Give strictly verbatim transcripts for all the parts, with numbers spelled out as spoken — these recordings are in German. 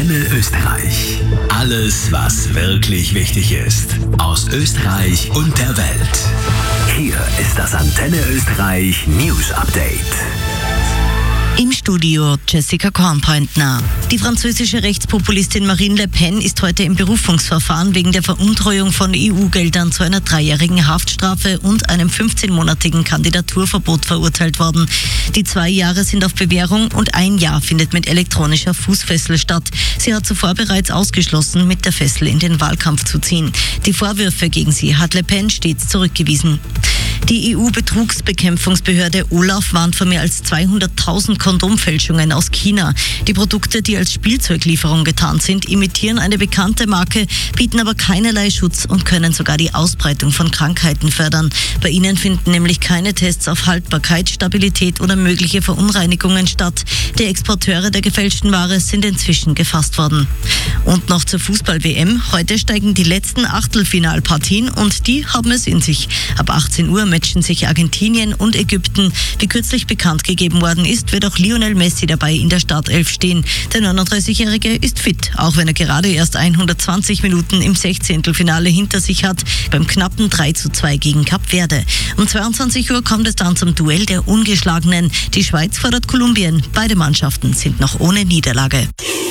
Antenne Österreich. Alles, was wirklich wichtig ist. Aus Österreich und der Welt. Hier ist das Antenne Österreich News Update. Im Studio Jessica Kornpointner. Die französische Rechtspopulistin Marine Le Pen ist heute im Berufungsverfahren wegen der Veruntreuung von E U-Geldern zu einer dreijährigen Haftstrafe und einem fünfzehnmonatigen Kandidaturverbot verurteilt worden. Die zwei Jahre sind auf Bewährung und ein Jahr findet mit elektronischer Fußfessel statt. Sie hat zuvor bereits ausgeschlossen, mit der Fessel in den Wahlkampf zu ziehen. Die Vorwürfe gegen sie hat Le Pen stets zurückgewiesen. Die E U-Betrugsbekämpfungsbehörde OLAF warnt vor mehr als zweihunderttausend Kondomfälschungen aus China. Die Produkte, die als Spielzeuglieferung getarnt sind, imitieren eine bekannte Marke, bieten aber keinerlei Schutz und können sogar die Ausbreitung von Krankheiten fördern. Bei ihnen finden nämlich keine Tests auf Haltbarkeit, Stabilität oder mögliche Verunreinigungen statt. Die Exporteure der gefälschten Ware sind inzwischen gefasst worden. Und noch zur Fußball-W M. Heute steigen die letzten Achtelfinalpartien und die haben es in sich. Ab achtzehn Uhr matchen sich Argentinien und Ägypten. Wie kürzlich bekannt gegeben worden ist, wird auch Lionel Messi dabei in der Startelf stehen. Der neununddreißigjährige ist fit, auch wenn er gerade erst hundertzwanzig Minuten im Sechzehntelfinale hinter sich hat, beim knappen drei zu zwei gegen Kap Verde. Um zweiundzwanzig Uhr kommt es dann zum Duell der Ungeschlagenen. Die Schweiz fordert Kolumbien. Beide Mannschaften sind noch ohne Niederlage.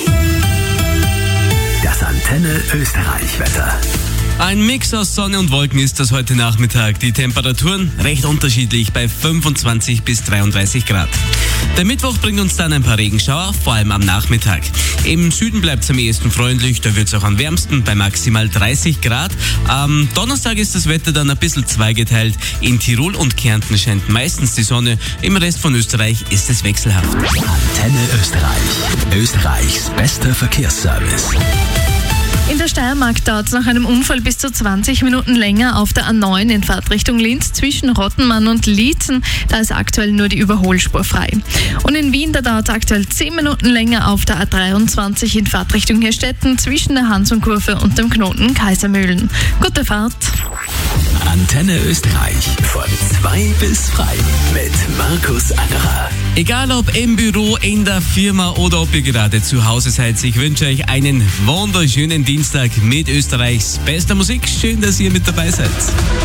Das Antenne Österreich Wetter. Ein Mix aus Sonne und Wolken ist das heute Nachmittag. Die Temperaturen recht unterschiedlich bei fünfundzwanzig bis dreiunddreißig Grad. Der Mittwoch bringt uns dann ein paar Regenschauer, vor allem am Nachmittag. Im Süden bleibt es am ehesten freundlich, da wird es auch am wärmsten bei maximal dreißig Grad. Am Donnerstag ist das Wetter dann ein bisschen zweigeteilt. In Tirol und Kärnten scheint meistens die Sonne, im Rest von Österreich ist es wechselhaft. Antenne Österreich. Österreichs bester Verkehrsservice. In der Steiermark dauert es nach einem Unfall bis zu zwanzig Minuten länger auf der A neun in Fahrtrichtung Linz zwischen Rottenmann und Liezen. Da ist aktuell nur die Überholspur frei. Und in Wien, da dauert es aktuell zehn Minuten länger auf der A dreiundzwanzig in Fahrtrichtung Herstetten zwischen der Hansonkurve und dem Knoten Kaisermühlen. Gute Fahrt! Antenne Österreich von zwei bis frei mit Markus Angerer. Egal ob im Büro, in der Firma oder ob ihr gerade zu Hause seid, ich wünsche euch einen wunderschönen Dienstag mit Österreichs bester Musik. Schön, dass ihr mit dabei seid.